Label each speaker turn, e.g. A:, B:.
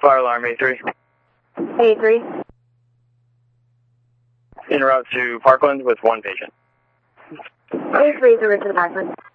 A: Fire alarm A3.
B: A3.
A: En route to Parkland with one patient.
B: A3 is a to the Parkland.